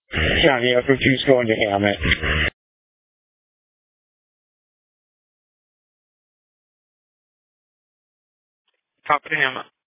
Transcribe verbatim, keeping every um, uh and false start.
Johnny, that's what you was going to Hammett. Talk to him.